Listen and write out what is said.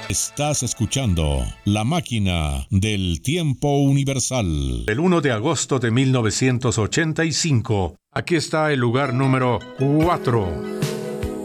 Estás escuchando La Máquina del Tiempo Universal. El 1 de agosto de 1985. Aquí está el lugar número 4.